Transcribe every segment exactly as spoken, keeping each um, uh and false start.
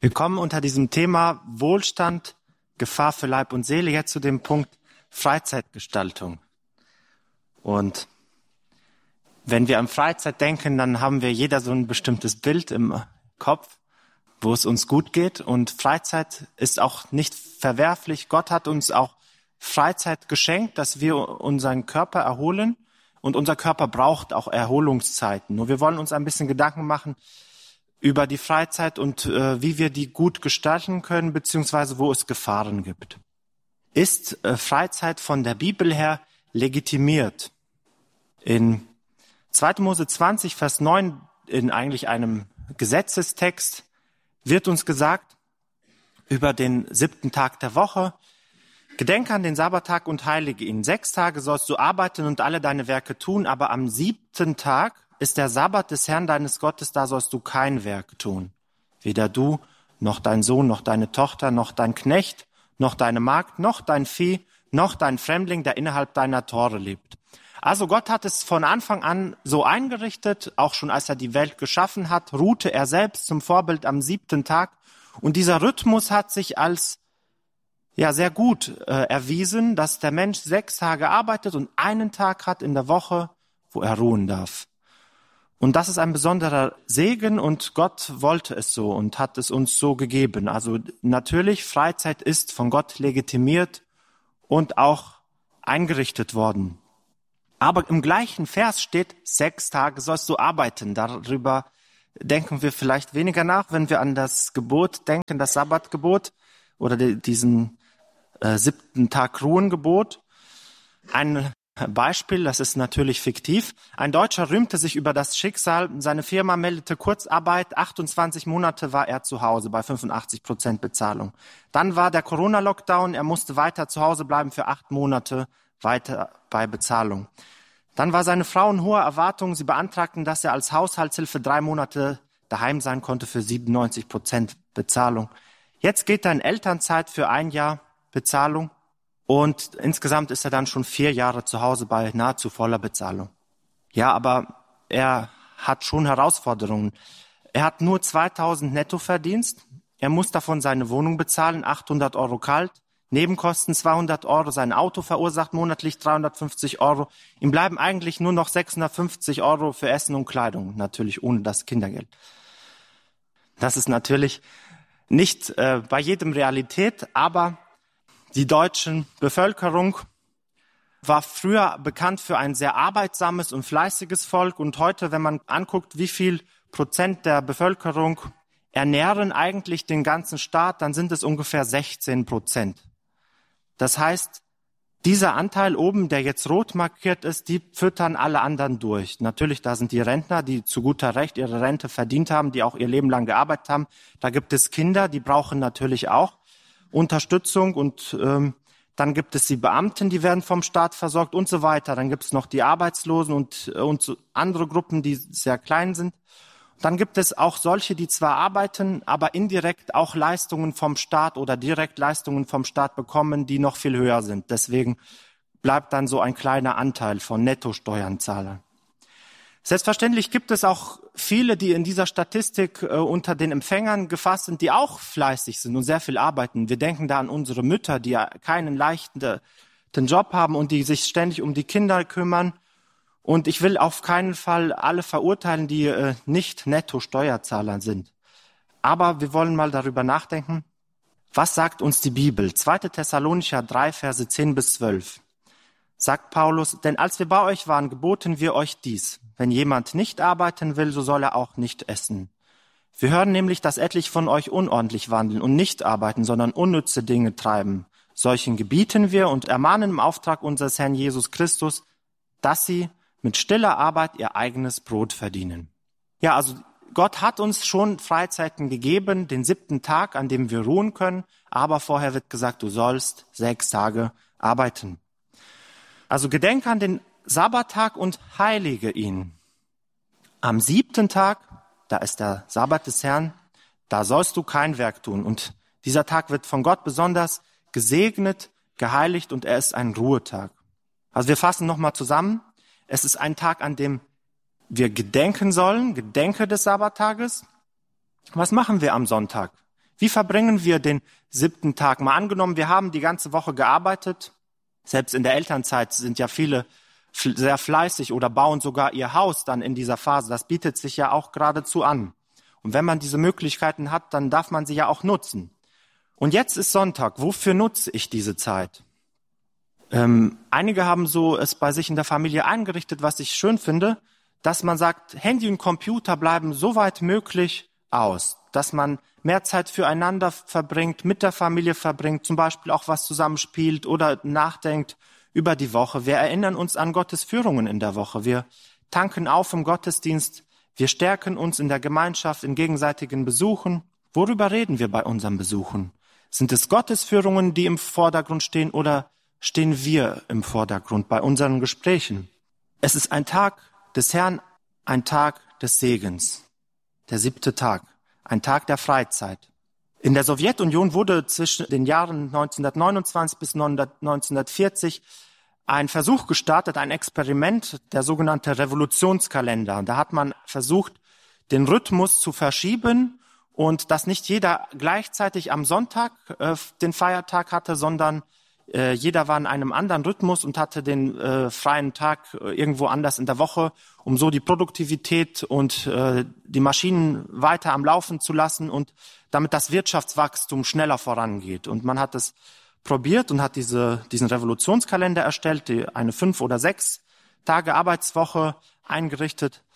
Wir kommen unter diesem Thema Wohlstand, Gefahr für Leib und Seele jetzt zu dem Punkt Freizeitgestaltung. Und wenn wir an Freizeit denken, dann haben wir jeder so ein bestimmtes Bild im Kopf, wo es uns gut geht. Und Freizeit ist auch nicht verwerflich. Gott hat uns auch Freizeit geschenkt, dass wir unseren Körper erholen. Und unser Körper braucht auch Erholungszeiten. Nur wir wollen uns ein bisschen Gedanken machen über die Freizeit und äh, wie wir die gut gestalten können, beziehungsweise wo es Gefahren gibt. Ist äh, Freizeit von der Bibel her legitimiert? In zweiter Mose zwanzig, Vers neun, in eigentlich einem Gesetzestext, wird uns gesagt über den siebten Tag der Woche: Gedenke an den Sabbattag und heilige ihn. Sechs Tage sollst du arbeiten und alle deine Werke tun, aber am siebten Tag ist der Sabbat des Herrn deines Gottes, da sollst du kein Werk tun. Weder du, noch dein Sohn, noch deine Tochter, noch dein Knecht, noch deine Magd, noch dein Vieh, noch dein Fremdling, der innerhalb deiner Tore lebt. Also Gott hat es von Anfang an so eingerichtet, auch schon als er die Welt geschaffen hat, ruhte er selbst zum Vorbild am siebten Tag. Und dieser Rhythmus hat sich als ja sehr gut äh, erwiesen, dass der Mensch sechs Tage arbeitet und einen Tag hat in der Woche, wo er ruhen darf. Und das ist ein besonderer Segen und Gott wollte es so und hat es uns so gegeben. Also natürlich, Freizeit ist von Gott legitimiert und auch eingerichtet worden. Aber im gleichen Vers steht, sechs Tage sollst du arbeiten. Darüber denken wir vielleicht weniger nach, wenn wir an das Gebot denken, das Sabbatgebot oder die, diesen äh, siebten Tag Ruhengebot. Ein Beispiel, das ist natürlich fiktiv. Ein Deutscher rühmte sich über das Schicksal. Seine Firma meldete Kurzarbeit. achtundzwanzig Monate war er zu Hause bei fünfundachtzig Prozent Bezahlung. Dann war der Corona-Lockdown. Er musste weiter zu Hause bleiben für acht Monate weiter bei Bezahlung. Dann war seine Frau in hoher Erwartung. Sie beantragten, dass er als Haushaltshilfe drei Monate daheim sein konnte für siebenundneunzig Prozent Bezahlung. Jetzt geht er in Elternzeit für ein Jahr Bezahlung. Und insgesamt ist er dann schon vier Jahre zu Hause bei nahezu voller Bezahlung. Ja, aber er hat schon Herausforderungen. Er hat nur zweitausend Nettoverdienst. Er muss davon seine Wohnung bezahlen, achthundert Euro kalt. Nebenkosten zweihundert Euro. Sein Auto verursacht monatlich dreihundertfünfzig Euro. Ihm bleiben eigentlich nur noch sechshundertfünfzig Euro für Essen und Kleidung. Natürlich ohne das Kindergeld. Das ist natürlich nicht äh, bei jedem Realität, aber die deutsche Bevölkerung war früher bekannt für ein sehr arbeitsames und fleißiges Volk. Und heute, wenn man anguckt, wie viel Prozent der Bevölkerung ernähren eigentlich den ganzen Staat, dann sind es ungefähr sechzehn Prozent. Das heißt, dieser Anteil oben, der jetzt rot markiert ist, die füttern alle anderen durch. Natürlich, da sind die Rentner, die zu guter Recht ihre Rente verdient haben, die auch ihr Leben lang gearbeitet haben. Da gibt es Kinder, die brauchen natürlich auch Unterstützung und ähm, dann gibt es die Beamten, die werden vom Staat versorgt und so weiter. Dann gibt es noch die Arbeitslosen und, und so andere Gruppen, die sehr klein sind. Dann gibt es auch solche, die zwar arbeiten, aber indirekt auch Leistungen vom Staat oder direkt Leistungen vom Staat bekommen, die noch viel höher sind. Deswegen bleibt dann so ein kleiner Anteil von Nettosteuerzahlern. Selbstverständlich gibt es auch viele, die in dieser Statistik äh, unter den Empfängern gefasst sind, die auch fleißig sind und sehr viel arbeiten. Wir denken da an unsere Mütter, die ja keinen leichten Job haben und die sich ständig um die Kinder kümmern. Und ich will auf keinen Fall alle verurteilen, die äh, nicht Netto-Steuerzahler sind. Aber wir wollen mal darüber nachdenken, was sagt uns die Bibel? zweiter Thessalonicher drei, Verse zehn bis zwölf. Sagt Paulus, denn als wir bei euch waren, geboten wir euch dies. Wenn jemand nicht arbeiten will, so soll er auch nicht essen. Wir hören nämlich, dass etliche von euch unordentlich wandeln und nicht arbeiten, sondern unnütze Dinge treiben. Solchen gebieten wir und ermahnen im Auftrag unseres Herrn Jesus Christus, dass sie mit stiller Arbeit ihr eigenes Brot verdienen. Ja, also Gott hat uns schon Freizeiten gegeben, den siebten Tag, an dem wir ruhen können, aber vorher wird gesagt, du sollst sechs Tage arbeiten. Also gedenke an den Sabbattag und heilige ihn. Am siebten Tag, da ist der Sabbat des Herrn, da sollst du kein Werk tun. Und dieser Tag wird von Gott besonders gesegnet, geheiligt und er ist ein Ruhetag. Also wir fassen nochmal zusammen. Es ist ein Tag, an dem wir gedenken sollen, Gedenke des Sabbattages. Was machen wir am Sonntag? Wie verbringen wir den siebten Tag? Mal angenommen, wir haben die ganze Woche gearbeitet. Selbst in der Elternzeit sind ja viele sehr fleißig oder bauen sogar ihr Haus dann in dieser Phase. Das bietet sich ja auch geradezu an. Und wenn man diese Möglichkeiten hat, dann darf man sie ja auch nutzen. Und jetzt ist Sonntag. Wofür nutze ich diese Zeit? Ähm, einige haben so es bei sich in der Familie eingerichtet, was ich schön finde, dass man sagt, Handy und Computer bleiben so weit möglich aus, dass man mehr Zeit füreinander verbringt, mit der Familie verbringt, zum Beispiel auch was zusammenspielt oder nachdenkt über die Woche. Wir erinnern uns an Gottes Führungen in der Woche. Wir tanken auf im Gottesdienst. Wir stärken uns in der Gemeinschaft, in gegenseitigen Besuchen. Worüber reden wir bei unseren Besuchen? Sind es Gottes Führungen, die im Vordergrund stehen, oder stehen wir im Vordergrund bei unseren Gesprächen? Es ist ein Tag des Herrn, ein Tag des Segens. Der siebte Tag, ein Tag der Freizeit. In der Sowjetunion wurde zwischen den Jahren neunzehnhundertneunundzwanzig bis neunzehnhundertvierzig ein Versuch gestartet, ein Experiment, der sogenannte Revolutionskalender. Da hat man versucht, den Rhythmus zu verschieben und dass nicht jeder gleichzeitig am Sonntag äh, den Feiertag hatte, sondern äh, jeder war in einem anderen Rhythmus und hatte den äh, freien Tag äh, irgendwo anders in der Woche, um so die Produktivität und äh, die Maschinen weiter am Laufen zu lassen und damit das Wirtschaftswachstum schneller vorangeht. Und man hat es probiert und hat diese, diesen Revolutionskalender erstellt, die eine fünf oder sechs Tage Arbeitswoche eingerichtet.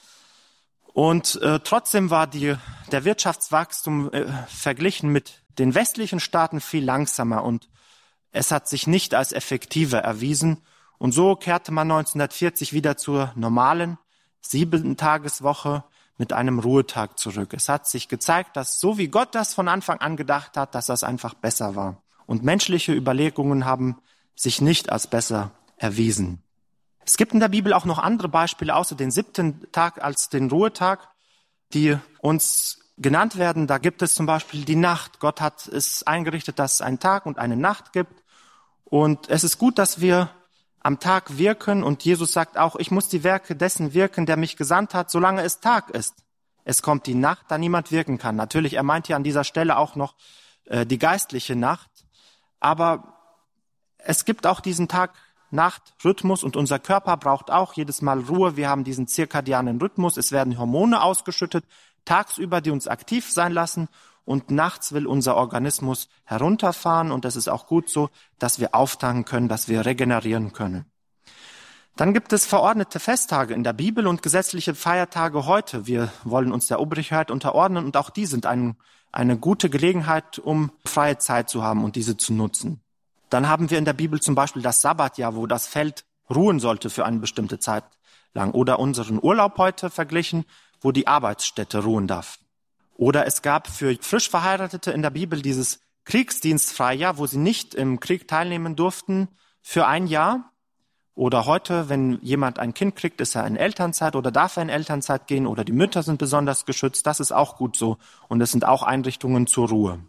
Und äh, trotzdem war die, der Wirtschaftswachstum äh, verglichen mit den westlichen Staaten viel langsamer und es hat sich nicht als effektiver erwiesen. Und so kehrte man neunzehnhundertvierzig wieder zur normalen Sieben-Tageswoche mit einem Ruhetag zurück. Es hat sich gezeigt, dass so wie Gott das von Anfang an gedacht hat, dass das einfach besser war. Und menschliche Überlegungen haben sich nicht als besser erwiesen. Es gibt in der Bibel auch noch andere Beispiele, außer den siebten Tag als den Ruhetag, die uns genannt werden. Da gibt es zum Beispiel die Nacht. Gott hat es eingerichtet, dass es einen Tag und eine Nacht gibt. Und es ist gut, dass wir am Tag wirken. Und Jesus sagt auch, ich muss die Werke dessen wirken, der mich gesandt hat, solange es Tag ist. Es kommt die Nacht, da niemand wirken kann. Natürlich, er meint hier an dieser Stelle auch noch äh, die geistliche Nacht. Aber es gibt auch diesen Tag-Nacht-Rhythmus und unser Körper braucht auch jedes Mal Ruhe. Wir haben diesen zirkadianen Rhythmus. Es werden Hormone ausgeschüttet, tagsüber, die uns aktiv sein lassen. Und nachts will unser Organismus herunterfahren. Und es ist auch gut so, dass wir auftanken können, dass wir regenerieren können. Dann gibt es verordnete Festtage in der Bibel und gesetzliche Feiertage heute. Wir wollen uns der Obrigkeit unterordnen und auch die sind ein, eine gute Gelegenheit, um freie Zeit zu haben und diese zu nutzen. Dann haben wir in der Bibel zum Beispiel das Sabbatjahr, wo das Feld ruhen sollte für eine bestimmte Zeit lang. Oder unseren Urlaub heute verglichen, wo die Arbeitsstätte ruhen darf. Oder es gab für frisch Verheiratete in der Bibel dieses Kriegsdienstfreijahr, wo sie nicht im Krieg teilnehmen durften für ein Jahr. Oder heute, wenn jemand ein Kind kriegt, ist er in Elternzeit oder darf er in Elternzeit gehen oder die Mütter sind besonders geschützt. Das ist auch gut so. Und es sind auch Einrichtungen zur Ruhe.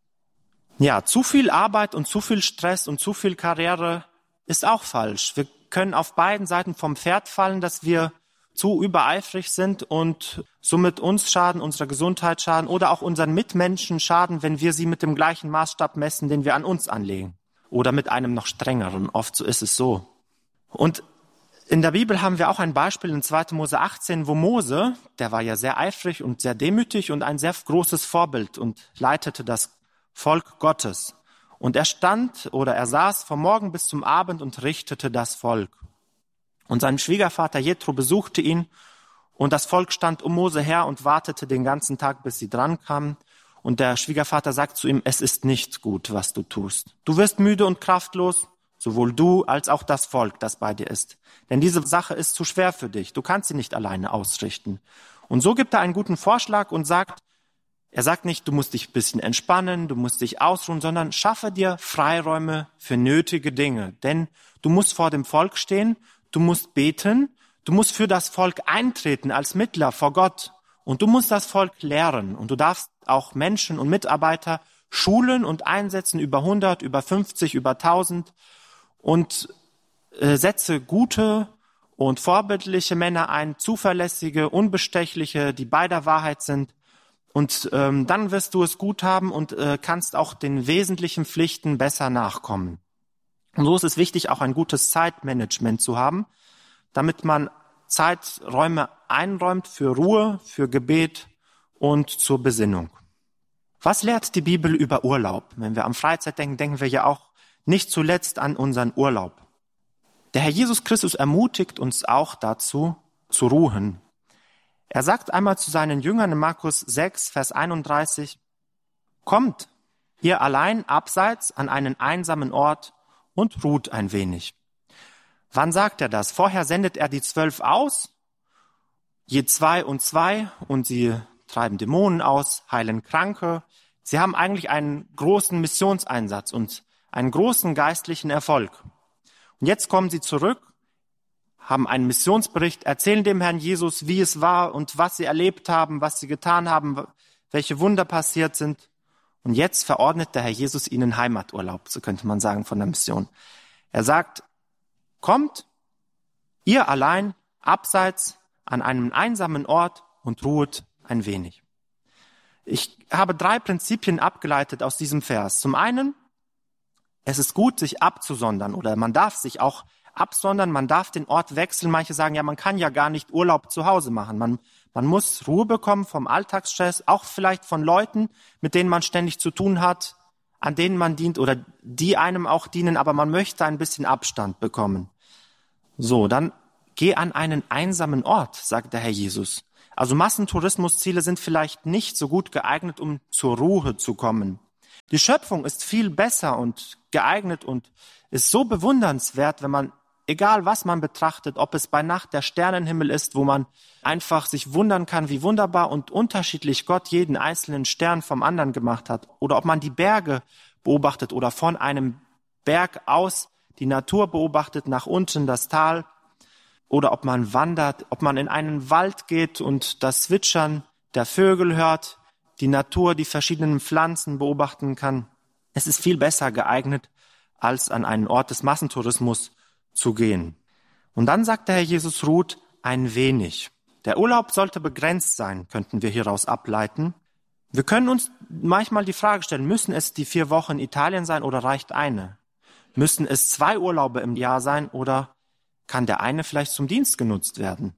Ja, zu viel Arbeit und zu viel Stress und zu viel Karriere ist auch falsch. Wir können auf beiden Seiten vom Pferd fallen, dass wir zu übereifrig sind und somit uns schaden, unserer Gesundheit schaden oder auch unseren Mitmenschen schaden, wenn wir sie mit dem gleichen Maßstab messen, den wir an uns anlegen. Oder mit einem noch strengeren. Oft so ist es so. Und in der Bibel haben wir auch ein Beispiel in zweiter Mose achtzehn, wo Mose, der war ja sehr eifrig und sehr demütig und ein sehr großes Vorbild und leitete das Volk Gottes. Und er stand oder er saß vom Morgen bis zum Abend und richtete das Volk. Und sein Schwiegervater Jethro besuchte ihn und das Volk stand um Mose her und wartete den ganzen Tag, bis sie dran kamen. Und der Schwiegervater sagt zu ihm, es ist nicht gut, was du tust. Du wirst müde und kraftlos, sowohl du als auch das Volk, das bei dir ist. Denn diese Sache ist zu schwer für dich. Du kannst sie nicht alleine ausrichten. Und so gibt er einen guten Vorschlag und sagt, er sagt nicht, du musst dich ein bisschen entspannen, du musst dich ausruhen, sondern schaffe dir Freiräume für nötige Dinge. Denn du musst vor dem Volk stehen, du musst beten, du musst für das Volk eintreten als Mittler vor Gott. Und du musst das Volk lehren. Und du darfst auch Menschen und Mitarbeiter schulen und einsetzen über hundert, über fünfzig, über tausend. Und äh, setze gute und vorbildliche Männer ein, zuverlässige, unbestechliche, die bei der Wahrheit sind. und ähm, dann wirst du es gut haben und äh, kannst auch den wesentlichen Pflichten besser nachkommen. Und so ist es wichtig, auch ein gutes Zeitmanagement zu haben, damit man Zeiträume einräumt für Ruhe, für Gebet und zur Besinnung. Was lehrt die Bibel über Urlaub? Wenn wir an Freizeit denken, denken wir ja auch nicht zuletzt an unseren Urlaub. Der Herr Jesus Christus ermutigt uns auch dazu, zu ruhen. Er sagt einmal zu seinen Jüngern in Markus sechs, Vers einunddreißig, kommt ihr allein abseits an einen einsamen Ort und ruht ein wenig. Wann sagt er das? Vorher sendet er die Zwölf aus, je zwei und zwei, und sie treiben Dämonen aus, heilen Kranke. Sie haben eigentlich einen großen Missionseinsatz und einen großen geistlichen Erfolg. Und jetzt kommen sie zurück, haben einen Missionsbericht, erzählen dem Herrn Jesus, wie es war und was sie erlebt haben, was sie getan haben, welche Wunder passiert sind. Und jetzt verordnet der Herr Jesus ihnen Heimaturlaub, so könnte man sagen, von der Mission. Er sagt, kommt, ihr allein, abseits, an einem einsamen Ort und ruhet ein wenig. Ich habe drei Prinzipien abgeleitet aus diesem Vers. Zum einen, es ist gut, sich abzusondern, oder man darf sich auch absondern, man darf den Ort wechseln. Manche sagen, ja, man kann ja gar nicht Urlaub zu Hause machen. Man, man muss Ruhe bekommen vom Alltagsstress, auch vielleicht von Leuten, mit denen man ständig zu tun hat, an denen man dient oder die einem auch dienen, aber man möchte ein bisschen Abstand bekommen. So, dann geh an einen einsamen Ort, sagt der Herr Jesus. Also Massentourismusziele sind vielleicht nicht so gut geeignet, um zur Ruhe zu kommen. Die Schöpfung ist viel besser und geeignet und ist so bewundernswert, wenn man, egal was man betrachtet, ob es bei Nacht der Sternenhimmel ist, wo man einfach sich wundern kann, wie wunderbar und unterschiedlich Gott jeden einzelnen Stern vom anderen gemacht hat, oder ob man die Berge beobachtet oder von einem Berg aus die Natur beobachtet, nach unten das Tal, oder ob man wandert, ob man in einen Wald geht und das Zwitschern der Vögel hört, die Natur, die verschiedenen Pflanzen beobachten kann. Es ist viel besser geeignet, als an einen Ort des Massentourismus zu gehen. Und dann sagt der Herr Jesus, ruht ein wenig. Der Urlaub sollte begrenzt sein, könnten wir hieraus ableiten. Wir können uns manchmal die Frage stellen, müssen es die vier Wochen in Italien sein oder reicht eine? Müssen es zwei Urlaube im Jahr sein oder kann der eine vielleicht zum Dienst genutzt werden?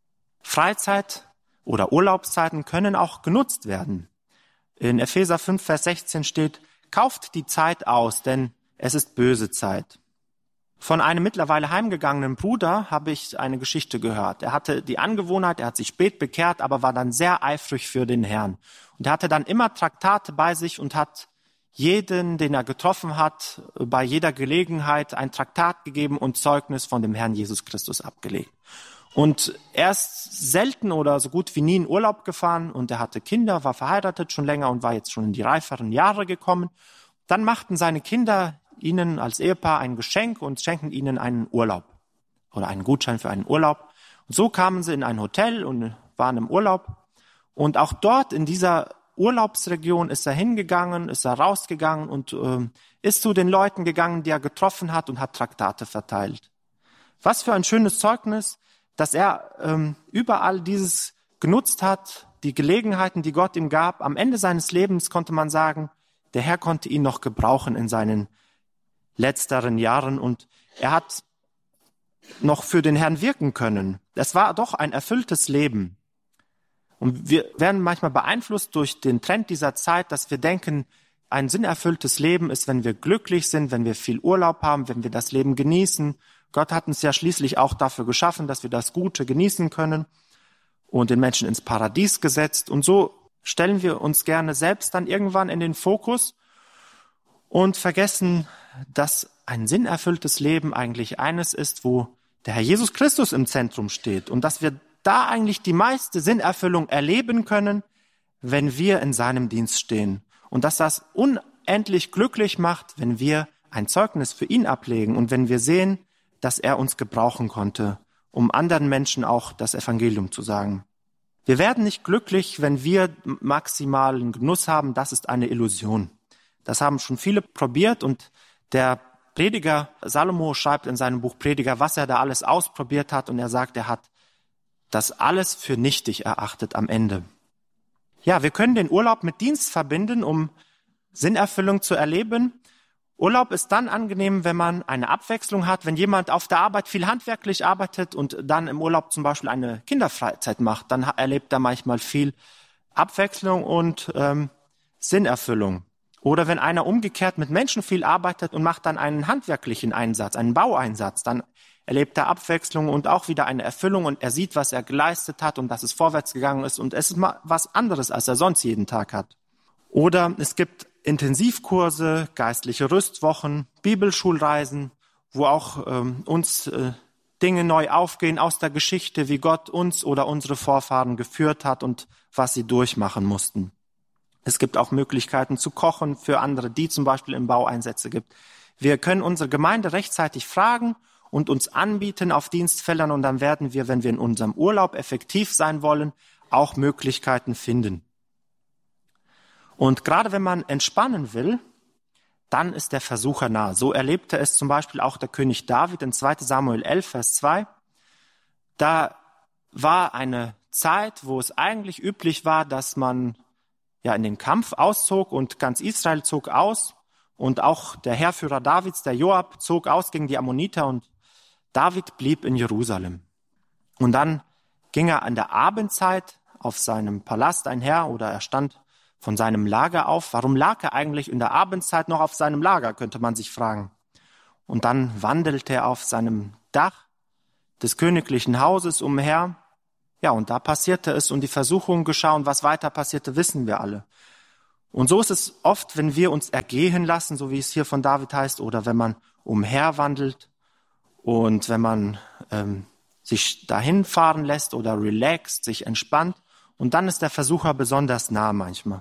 Freizeit oder Urlaubszeiten können auch genutzt werden. In Epheser fünf, Vers sechzehn steht, kauft die Zeit aus, denn es ist böse Zeit. Von einem mittlerweile heimgegangenen Bruder habe ich eine Geschichte gehört. Er hatte die Angewohnheit, er hat sich spät bekehrt, aber war dann sehr eifrig für den Herrn. Und er hatte dann immer Traktate bei sich und hat jeden, den er getroffen hat, bei jeder Gelegenheit ein Traktat gegeben und Zeugnis von dem Herrn Jesus Christus abgelegt. Und er ist selten oder so gut wie nie in Urlaub gefahren und er hatte Kinder, war verheiratet schon länger und war jetzt schon in die reiferen Jahre gekommen. Dann machten seine Kinder ihnen als Ehepaar ein Geschenk und schenken ihnen einen Urlaub oder einen Gutschein für einen Urlaub. Und so kamen sie in ein Hotel und waren im Urlaub. Und auch dort in dieser Urlaubsregion ist er hingegangen, ist er rausgegangen und äh, ist zu den Leuten gegangen, die er getroffen hat und hat Traktate verteilt. Was für ein schönes Zeugnis, dass er ähm, überall dieses genutzt hat, die Gelegenheiten, die Gott ihm gab. Am Ende seines Lebens konnte man sagen, der Herr konnte ihn noch gebrauchen in seinen letzteren Jahren und er hat noch für den Herrn wirken können. Es war doch ein erfülltes Leben. Und wir werden manchmal beeinflusst durch den Trend dieser Zeit, dass wir denken, ein sinnerfülltes Leben ist, wenn wir glücklich sind, wenn wir viel Urlaub haben, wenn wir das Leben genießen. Gott hat uns ja schließlich auch dafür geschaffen, dass wir das Gute genießen können und den Menschen ins Paradies gesetzt. Und so stellen wir uns gerne selbst dann irgendwann in den Fokus und vergessen, dass ein sinnerfülltes Leben eigentlich eines ist, wo der Herr Jesus Christus im Zentrum steht und dass wir da eigentlich die meiste Sinnerfüllung erleben können, wenn wir in seinem Dienst stehen. Und dass das unendlich glücklich macht, wenn wir ein Zeugnis für ihn ablegen und wenn wir sehen, dass er uns gebrauchen konnte, um anderen Menschen auch das Evangelium zu sagen. Wir werden nicht glücklich, wenn wir maximalen Genuss haben. Das ist eine Illusion. Das haben schon viele probiert und der Prediger Salomo schreibt in seinem Buch Prediger, was er da alles ausprobiert hat und er sagt, er hat das alles für nichtig erachtet am Ende. Ja, wir können den Urlaub mit Dienst verbinden, um Sinnerfüllung zu erleben. Urlaub ist dann angenehm, wenn man eine Abwechslung hat, wenn jemand auf der Arbeit viel handwerklich arbeitet und dann im Urlaub zum Beispiel eine Kinderfreizeit macht, dann erlebt er manchmal viel Abwechslung und ähm, Sinnerfüllung. Oder wenn einer umgekehrt mit Menschen viel arbeitet und macht dann einen handwerklichen Einsatz, einen Baueinsatz, dann erlebt er Abwechslung und auch wieder eine Erfüllung und er sieht, was er geleistet hat und dass es vorwärts gegangen ist und es ist mal was anderes, als er sonst jeden Tag hat. Oder es gibt Intensivkurse, geistliche Rüstwochen, Bibelschulreisen, wo auch ähm, uns äh, Dinge neu aufgehen aus der Geschichte, wie Gott uns oder unsere Vorfahren geführt hat und was sie durchmachen mussten. Es gibt auch Möglichkeiten zu kochen für andere, die zum Beispiel im Bau Einsätze gibt. Wir können unsere Gemeinde rechtzeitig fragen und uns anbieten auf Dienstfeldern und dann werden wir, wenn wir in unserem Urlaub effektiv sein wollen, auch Möglichkeiten finden. Und gerade wenn man entspannen will, dann ist der Versucher nah. So erlebte es zum Beispiel auch der König David in zweiter Samuel elf, Vers zwei. Da war eine Zeit, wo es eigentlich üblich war, dass man ja in den Kampf auszog und ganz Israel zog aus. Und auch der Heerführer Davids, der Joab, zog aus gegen die Ammoniter und David blieb in Jerusalem. Und dann ging er an der Abendzeit auf seinem Palast einher oder er stand von seinem Lager auf. Warum lag er eigentlich in der Abendzeit noch auf seinem Lager, könnte man sich fragen. Und dann wandelte er auf seinem Dach des königlichen Hauses umher. Ja, und da passierte es und die Versuchung geschah und was weiter passierte, wissen wir alle. Und so ist es oft, wenn wir uns ergehen lassen, so wie es hier von David heißt, oder wenn man umherwandelt und wenn man ähm, sich dahin fahren lässt oder relaxt, sich entspannt. Und dann ist der Versucher besonders nah manchmal.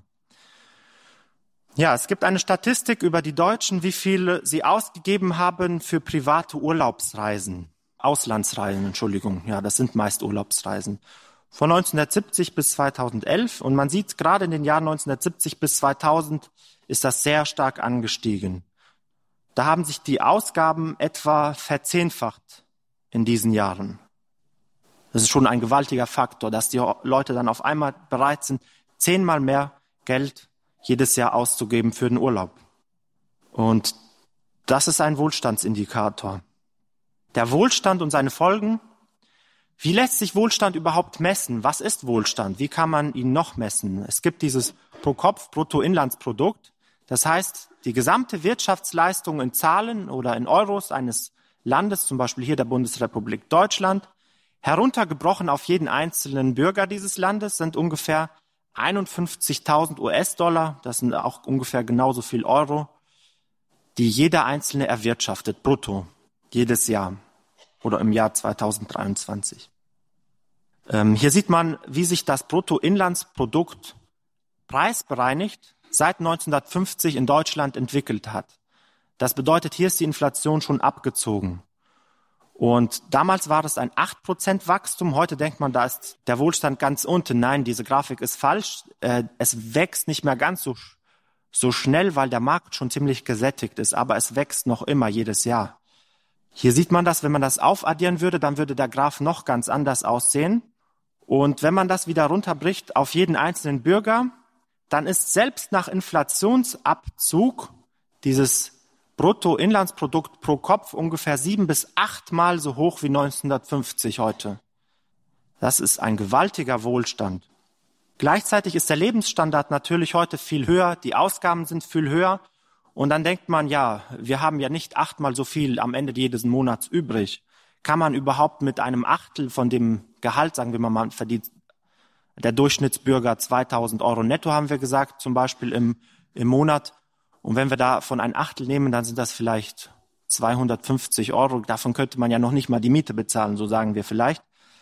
Ja, es gibt eine Statistik über die Deutschen, wie viel sie ausgegeben haben für private Urlaubsreisen. Auslandsreisen, Entschuldigung. Ja, das sind meist Urlaubsreisen. Von neunzehnhundertsiebzig bis zweitausendelf. Und man sieht, gerade in den Jahren neunzehnhundertsiebzig bis zweitausend ist das sehr stark angestiegen. Da haben sich die Ausgaben etwa verzehnfacht in diesen Jahren. Das ist schon ein gewaltiger Faktor, dass die Leute dann auf einmal bereit sind, zehnmal mehr Geld jedes Jahr auszugeben für den Urlaub. Und das ist ein Wohlstandsindikator. Der Wohlstand und seine Folgen. Wie lässt sich Wohlstand überhaupt messen? Was ist Wohlstand? Wie kann man ihn noch messen? Es gibt dieses Pro-Kopf-Bruttoinlandsprodukt. Das heißt, die gesamte Wirtschaftsleistung in Zahlen oder in Euros eines Landes, zum Beispiel hier der Bundesrepublik Deutschland, heruntergebrochen auf jeden einzelnen Bürger dieses Landes sind ungefähr einundfünfzigtausend U S-Dollar, das sind auch ungefähr genauso viel Euro, die jeder Einzelne erwirtschaftet, brutto, jedes Jahr oder im Jahr zweitausenddreiundzwanzig. Ähm, hier sieht man, wie sich das Bruttoinlandsprodukt preisbereinigt seit neunzehnhundertfünfzig in Deutschland entwickelt hat. Das bedeutet, hier ist die Inflation schon abgezogen. Und damals war es ein acht Prozent Wachstum. Heute denkt man, da ist der Wohlstand ganz unten. Nein, diese Grafik ist falsch. Äh, es wächst nicht mehr ganz so, so schnell, weil der Markt schon ziemlich gesättigt ist. Aber es wächst noch immer jedes Jahr. Hier sieht man das, wenn man das aufaddieren würde, dann würde der Graph noch ganz anders aussehen. Und wenn man das wieder runterbricht auf jeden einzelnen Bürger, dann ist selbst nach Inflationsabzug dieses Bruttoinlandsprodukt pro Kopf ungefähr sieben bis achtmal so hoch wie neunzehnhundertfünfzig heute. Das ist ein gewaltiger Wohlstand. Gleichzeitig ist der Lebensstandard natürlich heute viel höher, die Ausgaben sind viel höher und dann denkt man, ja, wir haben ja nicht achtmal so viel am Ende jedes Monats übrig. Kann man überhaupt mit einem Achtel von dem Gehalt, sagen wir mal, man verdient der Durchschnittsbürger zweitausend Euro netto, haben wir gesagt, zum Beispiel im, im Monat. Und wenn wir davon ein Achtel nehmen, dann sind das vielleicht zweihundertfünfzig Euro. Davon könnte man ja noch nicht mal die Miete bezahlen, so sagen wir vielleicht.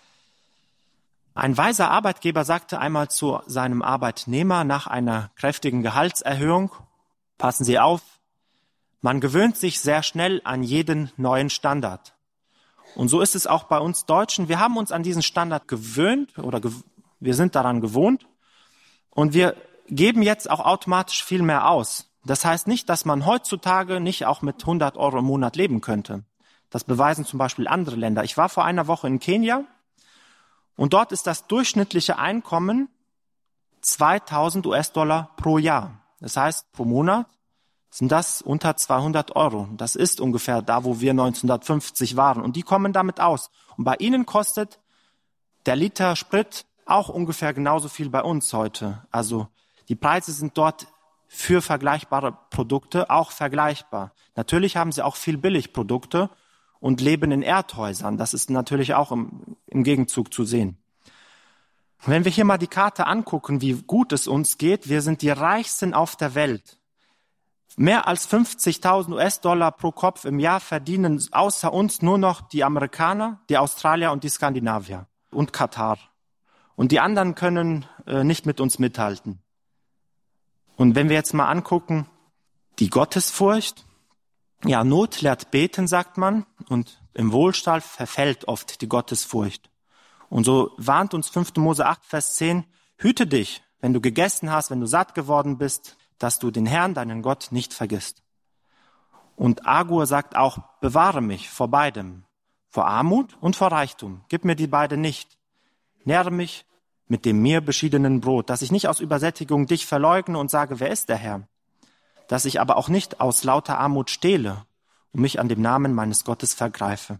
Ein weiser Arbeitgeber sagte einmal zu seinem Arbeitnehmer nach einer kräftigen Gehaltserhöhung, passen Sie auf, man gewöhnt sich sehr schnell an jeden neuen Standard. Und so ist es auch bei uns Deutschen. Wir haben uns an diesen Standard gewöhnt oder gew- wir sind daran gewohnt und wir geben jetzt auch automatisch viel mehr aus. Das heißt nicht, dass man heutzutage nicht auch mit hundert Euro im Monat leben könnte. Das beweisen zum Beispiel andere Länder. Ich war vor einer Woche in Kenia und dort ist das durchschnittliche Einkommen zweitausend US-Dollar pro Jahr. Das heißt, pro Monat sind das unter zweihundert Euro. Das ist ungefähr da, wo wir neunzehnhundertfünfzig waren. Und die kommen damit aus. Und bei ihnen kostet der Liter Sprit auch ungefähr genauso viel bei uns heute. Also die Preise sind dort für vergleichbare Produkte auch vergleichbar. Natürlich haben sie auch viel Billigprodukte und leben in Erdhäusern. Das ist natürlich auch im, im Gegenzug zu sehen. Wenn wir hier mal die Karte angucken, wie gut es uns geht, wir sind die reichsten auf der Welt. Mehr als fünfzigtausend US-Dollar pro Kopf im Jahr verdienen außer uns nur noch die Amerikaner, die Australier und die Skandinavier und Katar. Und die anderen können äh, nicht mit uns mithalten. Und wenn wir jetzt mal angucken, die Gottesfurcht, ja, Not lehrt beten, sagt man, und im Wohlstand verfällt oft die Gottesfurcht. Und so warnt uns fünfter Mose acht, Vers zehn, hüte dich, wenn du gegessen hast, wenn du satt geworden bist, dass du den Herrn, deinen Gott, nicht vergisst. Und Agur sagt auch, bewahre mich vor beidem, vor Armut und vor Reichtum. Gib mir die beide nicht. Nähre mich mit dem mir beschiedenen Brot, dass ich nicht aus Übersättigung dich verleugne und sage, wer ist der Herr? Dass ich aber auch nicht aus lauter Armut stehle und mich an dem Namen meines Gottes vergreife.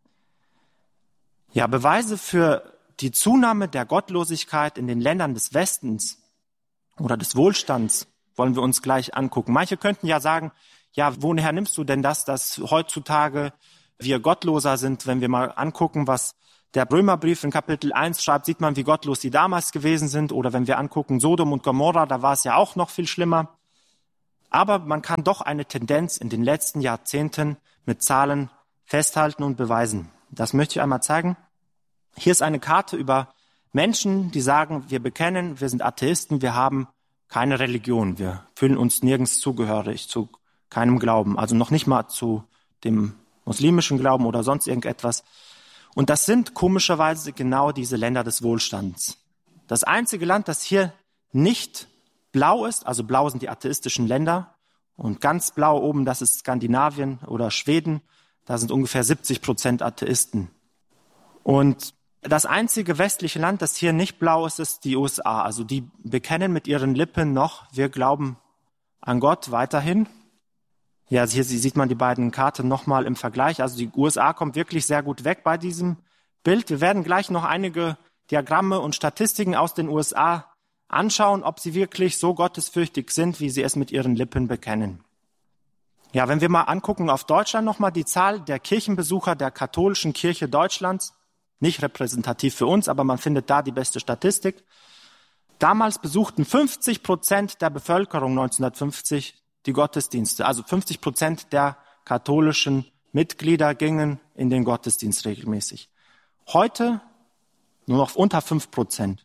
Ja, Beweise für die Zunahme der Gottlosigkeit in den Ländern des Westens oder des Wohlstands wollen wir uns gleich angucken. Manche könnten ja sagen, ja, woher nimmst du denn das, dass heutzutage wir gottloser sind? Wenn wir mal angucken, was der Römerbrief in Kapitel eins schreibt, sieht man, wie gottlos die damals gewesen sind. Oder wenn wir angucken Sodom und Gomorra, da war es ja auch noch viel schlimmer. Aber man kann doch eine Tendenz in den letzten Jahrzehnten mit Zahlen festhalten und beweisen. Das möchte ich einmal zeigen. Hier ist eine Karte über Menschen, die sagen, wir bekennen, wir sind Atheisten, wir haben keine Religion, wir fühlen uns nirgends zugehörig, zu keinem Glauben, also noch nicht mal zu dem muslimischen Glauben oder sonst irgendetwas. Und das sind komischerweise genau diese Länder des Wohlstands. Das einzige Land, das hier nicht blau ist, also blau sind die atheistischen Länder und ganz blau oben, das ist Skandinavien oder Schweden, da sind ungefähr siebzig Prozent Atheisten. Und das einzige westliche Land, das hier nicht blau ist, ist die U S A. Also die bekennen mit ihren Lippen noch, wir glauben an Gott weiterhin. Ja, hier sieht man die beiden Karten nochmal im Vergleich. Also die U S A kommt wirklich sehr gut weg bei diesem Bild. Wir werden gleich noch einige Diagramme und Statistiken aus den U S A anschauen, ob sie wirklich so gottesfürchtig sind, wie sie es mit ihren Lippen bekennen. Ja, wenn wir mal angucken auf Deutschland nochmal die Zahl der Kirchenbesucher der katholischen Kirche Deutschlands, nicht repräsentativ für uns, aber man findet da die beste Statistik. Damals besuchten fünfzig Prozent der Bevölkerung neunzehnhundertfünfzig die Gottesdienste. Also fünfzig Prozent der katholischen Mitglieder gingen in den Gottesdienst regelmäßig. Heute nur noch unter fünf Prozent.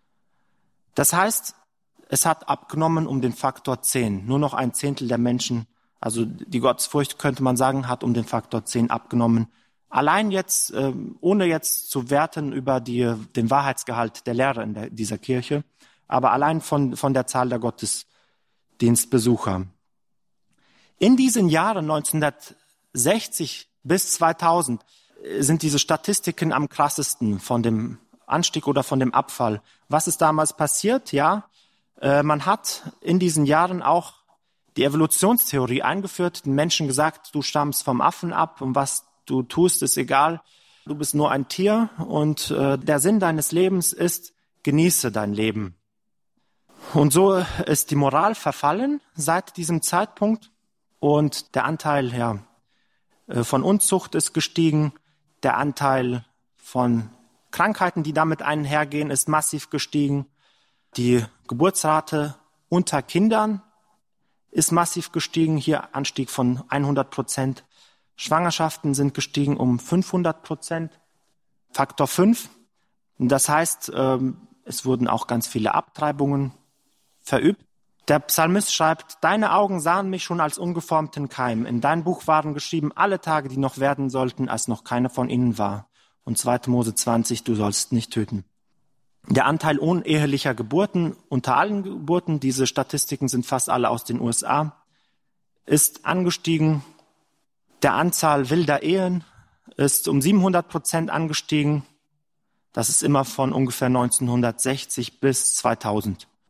Das heißt, es hat abgenommen um den Faktor zehn. Nur noch ein Zehntel der Menschen, also die Gottesfurcht könnte man sagen, hat um den Faktor zehn abgenommen. Allein jetzt, ohne jetzt zu werten über die, den Wahrheitsgehalt der Lehre in der, dieser Kirche, aber allein von, von der Zahl der Gottesdienstbesucher. In diesen Jahren neunzehnhundertsechzig bis zweitausend sind diese Statistiken am krassesten von dem Anstieg oder von dem Abfall. Was ist damals passiert? Ja, man hat in diesen Jahren auch die Evolutionstheorie eingeführt, den Menschen gesagt, du stammst vom Affen ab und was du tust, ist egal. Du bist nur ein Tier und äh, der Sinn deines Lebens ist, genieße dein Leben. Und so ist die Moral verfallen seit diesem Zeitpunkt und der Anteil ja, äh, von Unzucht ist gestiegen. Der Anteil von Krankheiten, die damit einhergehen, ist massiv gestiegen. Die Geburtsrate unter Kindern ist massiv gestiegen. Hier Anstieg von hundert Prozent. Schwangerschaften sind gestiegen um fünfhundert Prozent, Faktor fünf. Das heißt, es wurden auch ganz viele Abtreibungen verübt. Der Psalmist schreibt, deine Augen sahen mich schon als ungeformten Keim. In dein Buch waren geschrieben alle Tage, die noch werden sollten, als noch keiner von ihnen war. Und zweiter Mose zwanzig, du sollst nicht töten. Der Anteil unehelicher Geburten unter allen Geburten, diese Statistiken sind fast alle aus den U S A, ist angestiegen. Der Anzahl wilder Ehen ist um siebenhundert Prozent angestiegen. Das ist immer von ungefähr neunzehnhundertsechzig bis zweitausend.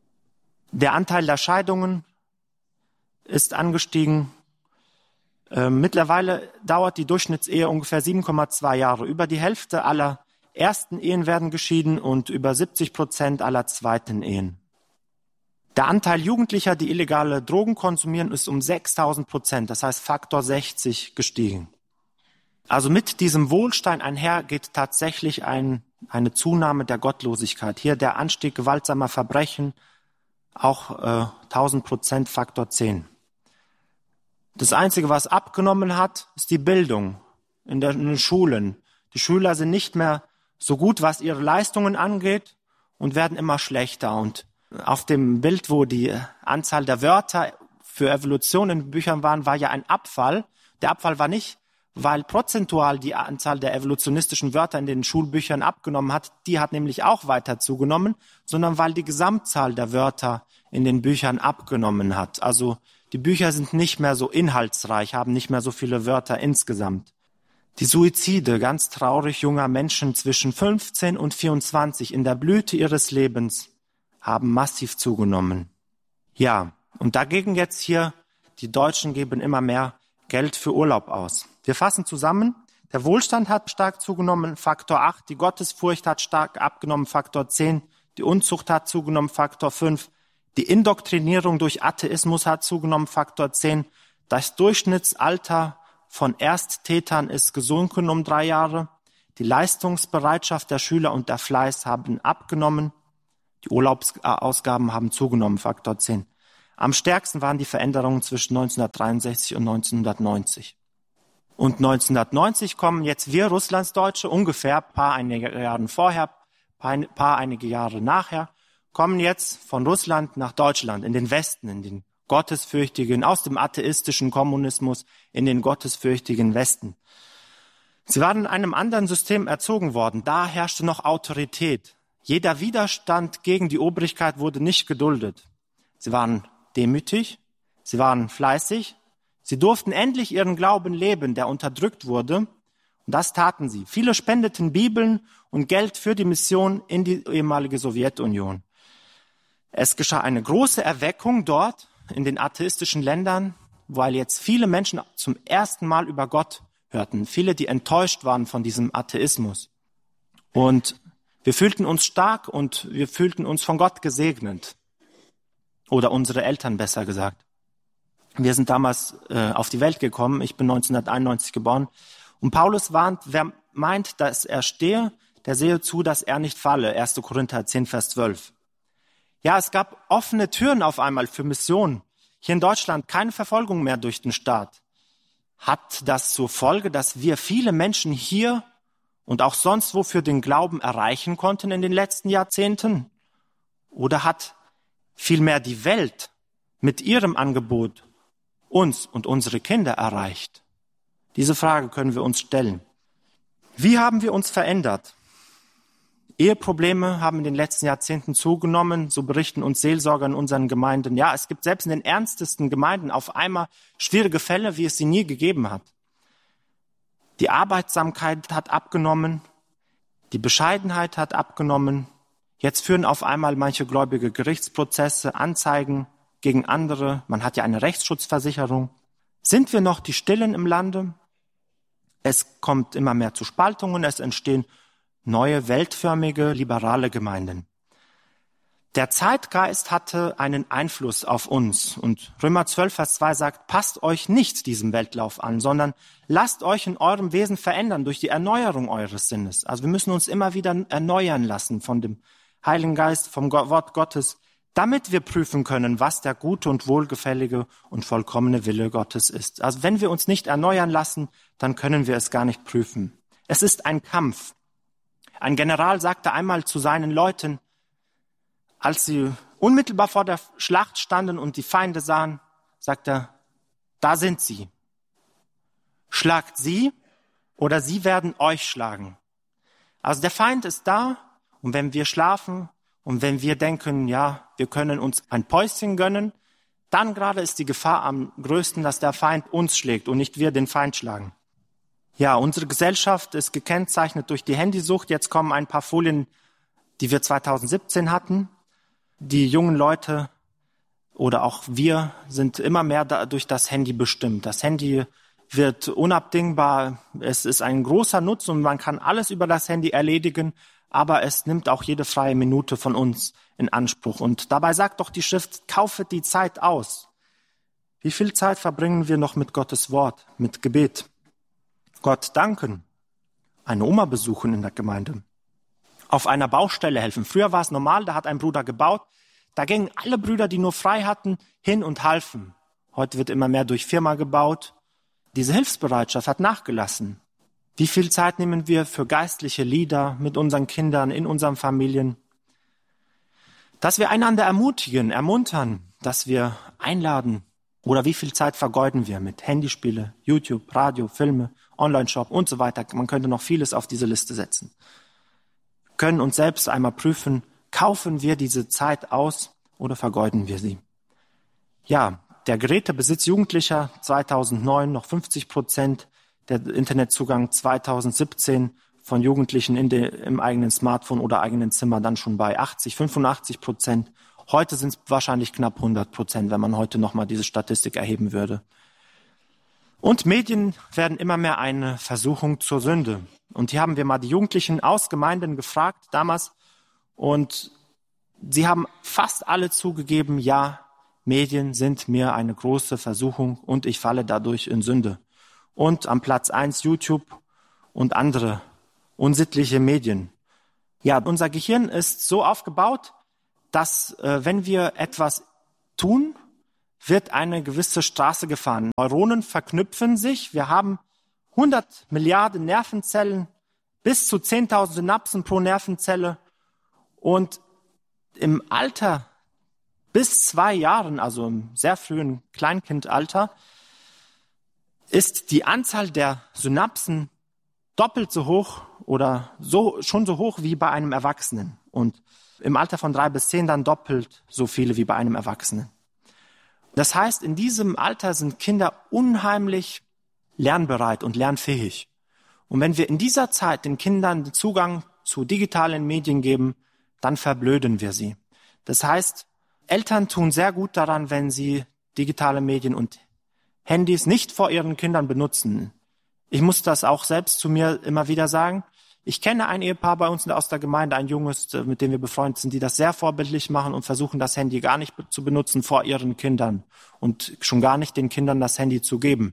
Der Anteil der Scheidungen ist angestiegen. Äh, mittlerweile dauert die Durchschnittsehe ungefähr sieben Komma zwei Jahre. Über die Hälfte aller ersten Ehen werden geschieden und über siebzig Prozent aller zweiten Ehen. Der Anteil Jugendlicher, die illegale Drogen konsumieren, ist um sechstausend Prozent, das heißt Faktor sechzig gestiegen. Also mit diesem Wohlstand einher geht tatsächlich ein, eine Zunahme der Gottlosigkeit. Hier der Anstieg gewaltsamer Verbrechen, auch äh, tausend Prozent Faktor zehn. Das Einzige, was abgenommen hat, ist die Bildung in, der, in den Schulen. Die Schüler sind nicht mehr so gut, was ihre Leistungen angeht und werden immer schlechter. Und auf dem Bild, wo die Anzahl der Wörter für Evolution in Büchern waren, war ja ein Abfall. Der Abfall war nicht, weil prozentual die Anzahl der evolutionistischen Wörter in den Schulbüchern abgenommen hat. Die hat nämlich auch weiter zugenommen, sondern weil die Gesamtzahl der Wörter in den Büchern abgenommen hat. Also die Bücher sind nicht mehr so inhaltsreich, haben nicht mehr so viele Wörter insgesamt. Die Suizide ganz traurig junger Menschen zwischen fünfzehn und vierundzwanzig in der Blüte ihres Lebens haben massiv zugenommen. Ja, und dagegen jetzt hier, die Deutschen geben immer mehr Geld für Urlaub aus. Wir fassen zusammen, der Wohlstand hat stark zugenommen, Faktor acht, die Gottesfurcht hat stark abgenommen, Faktor zehn, die Unzucht hat zugenommen, Faktor fünf, die Indoktrinierung durch Atheismus hat zugenommen, Faktor zehn, das Durchschnittsalter von Ersttätern ist gesunken um drei Jahre, die Leistungsbereitschaft der Schüler und der Fleiß haben abgenommen, die Urlaubsausgaben haben zugenommen, Faktor zehn. Am stärksten waren die Veränderungen zwischen neunzehnhundertdreiundsechzig und neunzehnhundertneunzig. Und neunzehnhundertneunzig kommen jetzt wir Russlandsdeutsche, ungefähr paar einige Jahre vorher, paar, paar einige Jahre nachher, kommen jetzt von Russland nach Deutschland, in den Westen, in den gottesfürchtigen, aus dem atheistischen Kommunismus in den gottesfürchtigen Westen. Sie waren in einem anderen System erzogen worden, da herrschte noch Autorität. Jeder Widerstand gegen die Obrigkeit wurde nicht geduldet. Sie waren demütig, sie waren fleißig, sie durften endlich ihren Glauben leben, der unterdrückt wurde. Und das taten sie. Viele spendeten Bibeln und Geld für die Mission in die ehemalige Sowjetunion. Es geschah eine große Erweckung dort in den atheistischen Ländern, weil jetzt viele Menschen zum ersten Mal über Gott hörten. Viele, die enttäuscht waren von diesem Atheismus. Und wir fühlten uns stark und wir fühlten uns von Gott gesegnet. Oder unsere Eltern, besser gesagt. Wir sind damals äh, auf die Welt gekommen. Ich bin neunzehnhunderteinundneunzig geboren. Und Paulus warnt, wer meint, dass er stehe, der sehe zu, dass er nicht falle. erster Korinther zehn, Vers zwölf. Ja, es gab offene Türen auf einmal für Missionen. Hier in Deutschland keine Verfolgung mehr durch den Staat. Hat das zur Folge, dass wir viele Menschen hier und auch sonst wo für den Glauben erreichen konnten in den letzten Jahrzehnten? Oder hat vielmehr die Welt mit ihrem Angebot uns und unsere Kinder erreicht? Diese Frage können wir uns stellen. Wie haben wir uns verändert? Eheprobleme haben in den letzten Jahrzehnten zugenommen, so berichten uns Seelsorger in unseren Gemeinden. Ja, es gibt selbst in den ernstesten Gemeinden auf einmal schwierige Fälle, wie es sie nie gegeben hat. Die Arbeitsamkeit hat abgenommen, die Bescheidenheit hat abgenommen. Jetzt führen auf einmal manche Gläubige Gerichtsprozesse, Anzeigen gegen andere. Man hat ja eine Rechtsschutzversicherung. Sind wir noch die Stillen im Lande? Es kommt immer mehr zu Spaltungen, es entstehen neue, weltförmige, liberale Gemeinden. Der Zeitgeist hatte einen Einfluss auf uns. Und Römer zwölf, Vers zwei sagt, passt euch nicht diesem Weltlauf an, sondern lasst euch in eurem Wesen verändern durch die Erneuerung eures Sinnes. Also wir müssen uns immer wieder erneuern lassen von dem Heiligen Geist, vom Wort Gottes, damit wir prüfen können, was der gute und wohlgefällige und vollkommene Wille Gottes ist. Also wenn wir uns nicht erneuern lassen, dann können wir es gar nicht prüfen. Es ist ein Kampf. Ein General sagte einmal zu seinen Leuten, als sie unmittelbar vor der Schlacht standen und die Feinde sahen, sagt er, da sind sie. Schlagt sie oder sie werden euch schlagen. Also der Feind ist da und wenn wir schlafen und wenn wir denken, ja, wir können uns ein Päuschen gönnen, dann gerade ist die Gefahr am größten, dass der Feind uns schlägt und nicht wir den Feind schlagen. Ja, unsere Gesellschaft ist gekennzeichnet durch die Handysucht. Jetzt kommen ein paar Folien, die wir zweitausendsiebzehn hatten. Die jungen Leute oder auch wir sind immer mehr da, durch das Handy bestimmt. Das Handy wird unabdingbar. Es ist ein großer Nutzen und man kann alles über das Handy erledigen, aber es nimmt auch jede freie Minute von uns in Anspruch. Und dabei sagt doch die Schrift, kaufet die Zeit aus. Wie viel Zeit verbringen wir noch mit Gottes Wort, mit Gebet? Gott danken, eine Oma besuchen in der Gemeinde, auf einer Baustelle helfen. Früher war es normal, da hat ein Bruder gebaut, da gingen alle Brüder, die nur frei hatten, hin und halfen. Heute wird immer mehr durch Firma gebaut. Diese Hilfsbereitschaft hat nachgelassen. Wie viel Zeit nehmen wir für geistliche Lieder mit unseren Kindern, in unseren Familien? Dass wir einander ermutigen, ermuntern, dass wir einladen. Oder wie viel Zeit vergeuden wir mit Handyspiele, YouTube, Radio, Filme, Online-Shop und so weiter. Man könnte noch vieles auf diese Liste setzen. Wir können uns selbst einmal prüfen, kaufen wir diese Zeit aus oder vergeuden wir sie? Ja, der Gerätebesitz Jugendlicher zweitausendneun noch fünfzig Prozent, der Internetzugang zweitausendsiebzehn von Jugendlichen in de, im eigenen Smartphone oder eigenen Zimmer dann schon bei achtzig, fünfundachtzig Prozent. Heute sind es wahrscheinlich knapp hundert Prozent, wenn man heute nochmal diese Statistik erheben würde. Und Medien werden immer mehr eine Versuchung zur Sünde. Und hier haben wir mal die Jugendlichen aus Gemeinden gefragt damals und sie haben fast alle zugegeben, ja, Medien sind mir eine große Versuchung und ich falle dadurch in Sünde. Und am Platz eins YouTube und andere unsittliche Medien. Ja, unser Gehirn ist so aufgebaut, dass äh, wenn wir etwas tun, wird eine gewisse Straße gefahren. Neuronen verknüpfen sich. Wir haben hundert Milliarden Nervenzellen, bis zu zehntausend Synapsen pro Nervenzelle. Und im Alter bis zwei Jahren, also im sehr frühen Kleinkindalter, ist die Anzahl der Synapsen doppelt so hoch oder so schon so hoch wie bei einem Erwachsenen. Und im Alter von drei bis zehn dann doppelt so viele wie bei einem Erwachsenen. Das heißt, in diesem Alter sind Kinder unheimlich lernbereit und lernfähig. Und wenn wir in dieser Zeit den Kindern den Zugang zu digitalen Medien geben, dann verblöden wir sie. Das heißt, Eltern tun sehr gut daran, wenn sie digitale Medien und Handys nicht vor ihren Kindern benutzen. Ich muss das auch selbst zu mir immer wieder sagen. Ich kenne ein Ehepaar bei uns aus der Gemeinde, ein Junges, mit dem wir befreundet sind, die das sehr vorbildlich machen und versuchen, das Handy gar nicht zu benutzen vor ihren Kindern und schon gar nicht den Kindern das Handy zu geben.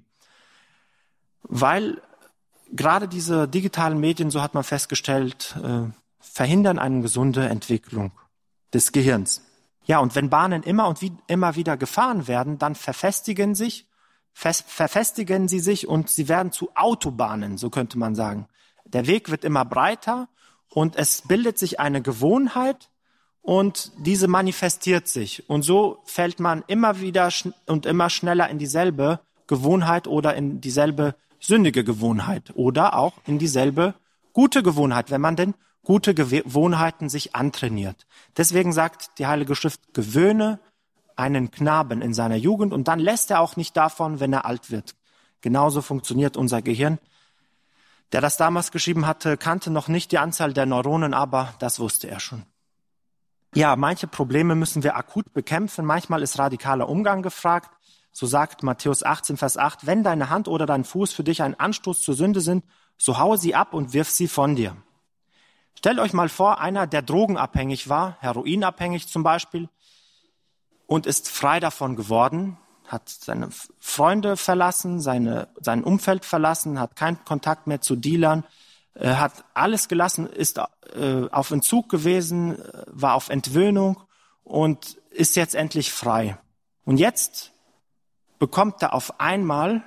Weil gerade diese digitalen Medien, so hat man festgestellt, äh, verhindern eine gesunde Entwicklung des Gehirns. Ja, und wenn Bahnen immer und wie, immer wieder gefahren werden, dann verfestigen sich, fest, verfestigen sie sich und sie werden zu Autobahnen, so könnte man sagen. Der Weg wird immer breiter und es bildet sich eine Gewohnheit und diese manifestiert sich. Und so fällt man immer wieder und immer schneller in dieselbe Gewohnheit oder in dieselbe sündige Gewohnheit oder auch in dieselbe gute Gewohnheit, wenn man denn gute Gewohnheiten sich antrainiert. Deswegen sagt die Heilige Schrift, gewöhne einen Knaben in seiner Jugend und dann lässt er auch nicht davon, wenn er alt wird. Genauso funktioniert unser Gehirn. Der das damals geschrieben hatte, kannte noch nicht die Anzahl der Neuronen, aber das wusste er schon. Ja, manche Probleme müssen wir akut bekämpfen. Manchmal ist radikaler Umgang gefragt. So sagt Matthäus achtzehn, Vers acht, wenn deine Hand oder dein Fuß für dich ein Anstoß zur Sünde sind, so haue sie ab und wirf sie von dir. Stellt euch mal vor, einer, der drogenabhängig war, heroinabhängig zum Beispiel, und ist frei davon geworden, hat seine Freunde verlassen, seine, sein Umfeld verlassen, hat keinen Kontakt mehr zu Dealern, äh, hat alles gelassen, ist äh, auf Entzug gewesen, war auf Entwöhnung und ist jetzt endlich frei. Und jetzt bekommt er auf einmal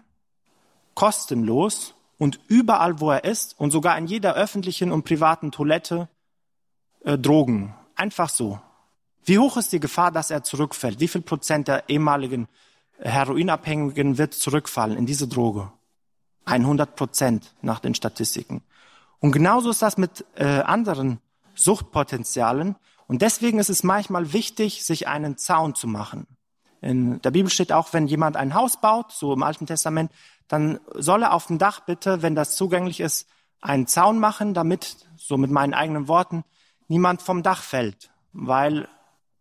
kostenlos und überall, wo er ist und sogar in jeder öffentlichen und privaten Toilette äh, Drogen. Einfach so. Wie hoch ist die Gefahr, dass er zurückfällt? Wie viel Prozent der ehemaligen Heroinabhängigen wird zurückfallen in diese Droge? hundert Prozent nach den Statistiken. Und genauso ist das mit äh, anderen Suchtpotenzialen. Und deswegen ist es manchmal wichtig, sich einen Zaun zu machen. In der Bibel steht auch, wenn jemand ein Haus baut, so im Alten Testament, dann soll er auf dem Dach bitte, wenn das zugänglich ist, einen Zaun machen, damit, so mit meinen eigenen Worten, niemand vom Dach fällt. Weil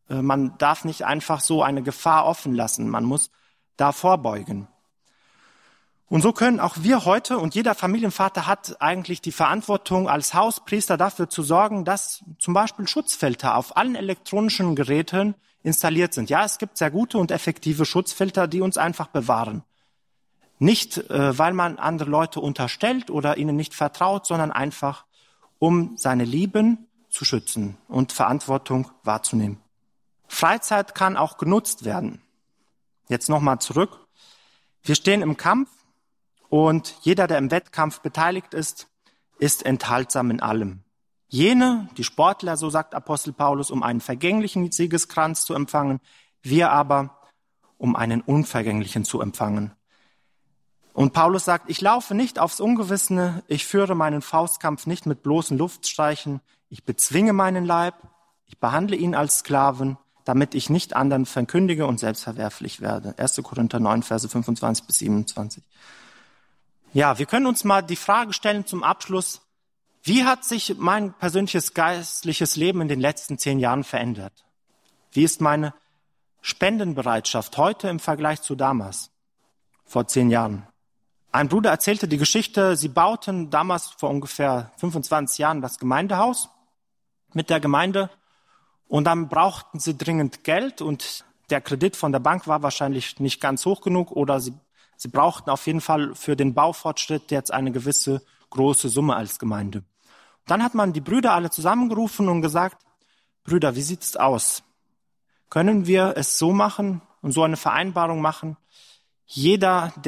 Man darf nicht einfach so eine Gefahr offen lassen. Man muss da vorbeugen. Und so können auch wir heute, und jeder Familienvater hat eigentlich die Verantwortung als Hauspriester dafür zu sorgen, dass zum Beispiel Schutzfilter auf allen elektronischen Geräten installiert sind. Ja, es gibt sehr gute und effektive Schutzfilter, die uns einfach bewahren. Nicht, äh, weil man andere Leute unterstellt oder ihnen nicht vertraut, sondern einfach, um seine Lieben zu schützen und Verantwortung wahrzunehmen. Freizeit kann auch genutzt werden. Jetzt nochmal zurück. Wir stehen im Kampf und jeder, der im Wettkampf beteiligt ist, ist enthaltsam in allem. Jene, die Sportler, so sagt Apostel Paulus, um einen vergänglichen Siegeskranz zu empfangen, wir aber, um einen unvergänglichen zu empfangen. Und Paulus sagt, ich laufe nicht aufs Ungewissene, ich führe meinen Faustkampf nicht mit bloßen Luftstreichen, ich bezwinge meinen Leib, ich behandle ihn als Sklaven, damit ich nicht anderen verkündige und selbstverwerflich werde. erster Korinther neun, Verse fünfundzwanzig bis siebenundzwanzig. Ja, wir können uns mal die Frage stellen zum Abschluss, wie hat sich mein persönliches geistliches Leben in den letzten zehn Jahren verändert? Wie ist meine Spendenbereitschaft heute im Vergleich zu damals, vor zehn Jahren? Ein Bruder erzählte die Geschichte, sie bauten damals vor ungefähr fünfundzwanzig Jahren das Gemeindehaus mit der Gemeinde und dann brauchten sie dringend Geld und der Kredit von der Bank war wahrscheinlich nicht ganz hoch genug oder sie, sie brauchten auf jeden Fall für den Baufortschritt jetzt eine gewisse große Summe als Gemeinde. Dann hat man die Brüder alle zusammengerufen und gesagt, Brüder, wie sieht's aus? Können wir es so machen und so eine Vereinbarung machen? Jeder,